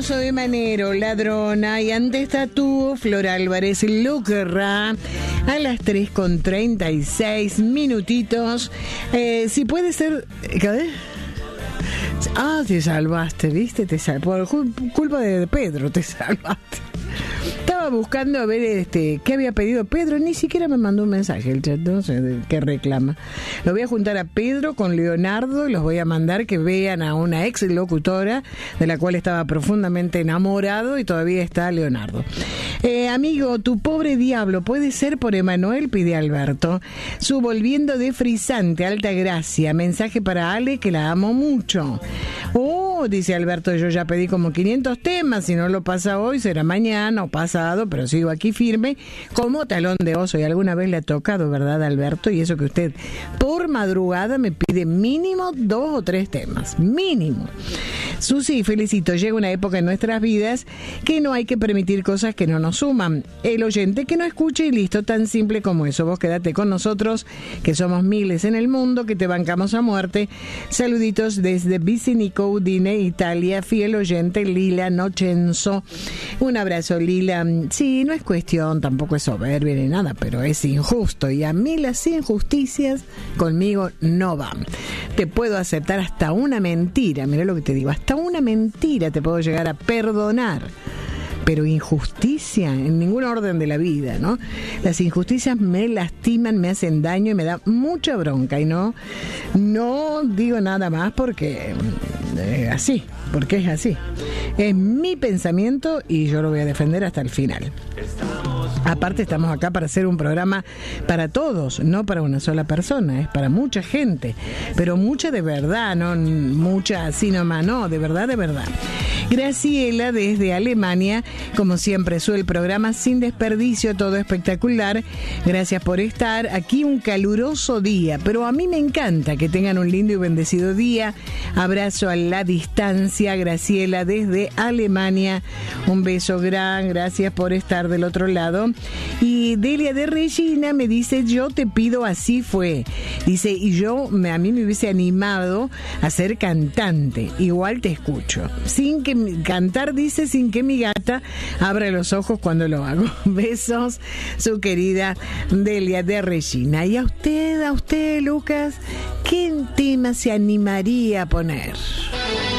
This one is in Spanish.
Soy Manero, ladrona, y antes Tatú, Flor Álvarez Luquerra, a las 3:36 minutitos. Si puede ser... ¿Qué? Te salvaste, ¿viste? Por culpa de Pedro te salvaste. Estaba buscando a ver qué había pedido Pedro, ni siquiera me mandó un mensaje el chat, no sé de qué reclama. Lo voy a juntar a Pedro con Leonardo y los voy a mandar que vean a una ex locutora de la cual estaba profundamente enamorado y todavía está Leonardo. Amigo, tu pobre diablo, puede ser por Emanuel, pide Alberto. Su volviendo de frisante, alta gracia. Mensaje para Ale, que la amo mucho. Dice Alberto, yo ya pedí como 500 temas, si no lo pasa hoy será mañana o pasado, pero sigo aquí firme como talón de oso. Y alguna vez le ha tocado, ¿verdad, Alberto? Y eso que usted por madrugada me pide mínimo 2 o 3 temas, mínimo. Susi, felicito, llega una época en nuestras vidas que no hay que permitir cosas que no nos suman. El oyente que no escuche y listo, tan simple como eso. Vos quédate con nosotros, que somos miles en el mundo, que te bancamos a muerte. Saluditos desde Vicinico, Udine, Italia, fiel oyente Lila Nocenzo. Un abrazo, Lila. Sí, no es cuestión, tampoco es soberbia ni nada, pero es injusto, y a mí las injusticias conmigo no van. Te puedo aceptar hasta una mentira, mirá lo que te digo, hasta una mentira te puedo llegar a perdonar, pero injusticia en ningún orden de la vida, ¿no? Las injusticias me lastiman, me hacen daño y me da mucha bronca, y no digo nada más porque porque es así. Es mi pensamiento y yo lo voy a defender hasta el final. Aparte, estamos acá para hacer un programa para todos, no para una sola persona, es para mucha gente, pero mucha de verdad, no mucha así nomás, no, de verdad, de verdad. Graciela desde Alemania, como siempre, sube el programa sin desperdicio, todo espectacular. Gracias por estar aquí, un caluroso día, pero a mí me encanta que tengan un lindo y bendecido día. Abrazo a la distancia, Graciela desde Alemania, un beso gran, gracias por estar del otro lado. Y Delia de Regina me dice, yo te pido Así Fue. Dice, y a mí me hubiese animado a ser cantante, igual te escucho. Sin que cantar, dice, sin que mi gata abra los ojos cuando lo hago. Besos, su querida Delia de Regina. Y a usted, Lucas, ¿qué tema se animaría a poner?